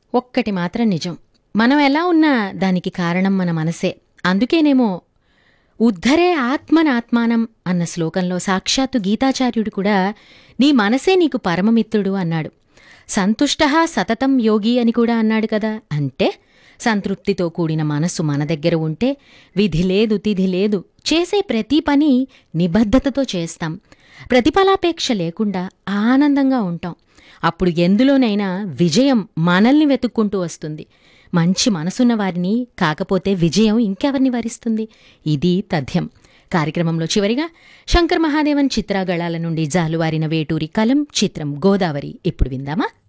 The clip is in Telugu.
ఒక్కటి మాత్రం నిజం. మనం ఎలా ఉన్నా దానికి కారణం మన మనసే. అందుకేనేమో ఉద్ధరే ఆత్మనాత్మానం అన్న శ్లోకంలో సాక్షాత్తు గీతాచార్యుడు కూడా నీ మనసే నీకు పరమమిత్రుడు అన్నాడు. సంతుష్టః సతతం యోగి అని కూడా అన్నాడు కదా. అంటే సంతృప్తితో కూడిన మనస్సు మన దగ్గర ఉంటే విధి లేదు తిథి లేదు, చేసే ప్రతి పని నిబద్ధతతో చేస్తాం. ప్రతిఫలాపేక్ష లేకుండా ఆనందంగా ఉంటాం. అప్పుడు ఎందులోనైనా విజయం మనల్ని వెతుక్కుంటూ వస్తుంది. మంచి మనసున్న వారిని కాకపోతే విజయం ఇంకెవరిని వరిస్తుంది? ఇది తథ్యం. కార్యక్రమంలో చివరిగా శంకర్ మహాదేవన్ చిత్రగళాల నుండి జాలువారిన వేటూరి కలం చిత్రం గోదావరి ఇప్పుడు విందామా?